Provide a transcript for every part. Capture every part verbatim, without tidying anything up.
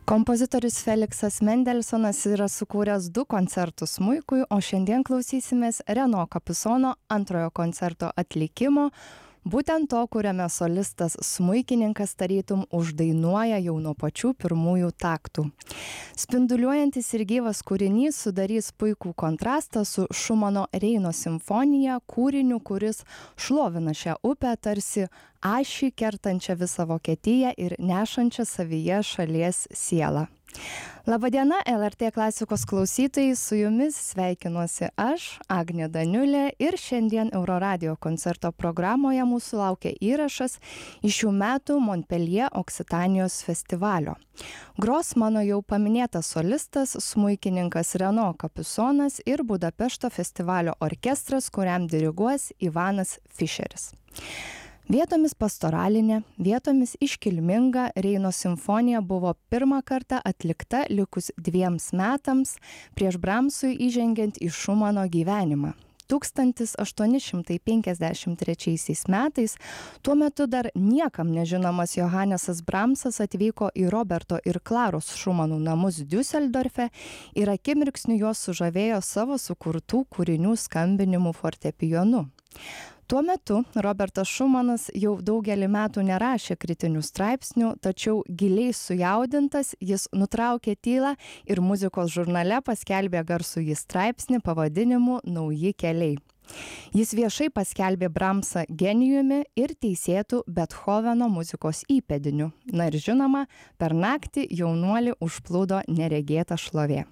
Kompozitorius Feliksas Mendelsonas yra sukūręs du koncertus smuikui, o šiandien klausysimės Reno Kapisono antrojo koncerto atlikimo, būtent to, kuriame solistas smuikininkas tarytum uždainuoja jau nuo pačių pirmųjų taktų. Spinduliuojantis ir gyvas kūrinys sudarys puikų kontrastą su Šumano Reino simfonija, kūriniu, kuris šlovina šią upę tarsi ašį kertančią visą Vokietiją ir nešančią savyje šalies sielą. Labadiena, L R T klasikos klausytojai, su jumis sveikinuosi aš, Agnė Daniulė, ir šiandien Euroradijo koncerto programoje mūsų laukia įrašas iš šių metų Montpellier Oksitanijos festivalio. Gros mano jau paminėtas solistas, smuikininkas Reno Kapisonas ir Budapešto festivalio orkestras, kuriam diriguos Ivanas Fišeris. Vietomis pastoralinė, vietomis iškilminga Reino simfonija buvo pirmą kartą atlikta likus dviems metams prieš Bramsui įžengiant į Šumano gyvenimą. tūkstantis aštuoni šimtai penkiasdešimt trečiaisiais metais, tuo metu dar niekam nežinomas Johanesas Bramsas atvyko į Roberto ir Klaros Šumanų namus Diuseldorfe ir akimirksniu juos sužavėjo savo sukurtų kūrinių skambinimu fortepijonu. Tuo metu Robertas Šumanas jau daugelį metų nerašė kritinių straipsnių, tačiau giliai sujaudintas jis nutraukė tylą ir muzikos žurnale paskelbė garsųjį straipsnį pavadinimu Nauji keliai. Jis viešai paskelbė Bramsą genijumi ir teisėtų Bethoveno muzikos įpėdiniu. Na ir žinoma, per naktį jaunuolį užplūdo neregėta šlovė.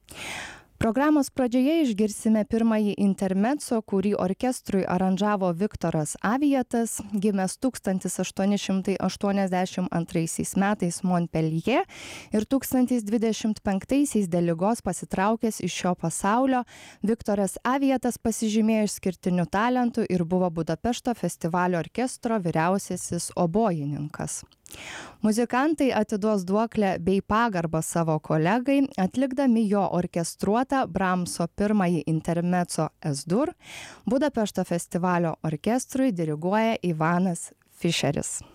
Programos pradžioje išgirsime pirmąjį intermezzo, kurį orkestrui aranžavo Viktoras Avietas, gimęs tūkstantis aštuoni šimtai aštuoniasdešimt antraisiais metais Montpellier ir tūkstantis dvidešimt penktaisiais dėl ligos pasitraukęs iš šio pasaulio. Viktoras Avietas pasižymėjo išskirtiniu talentu ir buvo Budapešto festivalio orkestro vyriausiasis obojininkas. Muzikantai atiduos duoklę bei pagarbą savo kolegai, atlikdami jo orkestruotą Bramso pirmąjį intermezzo Es-dur. Budapešto festivalio orkestrui diriguoja Ivanas Fišeris.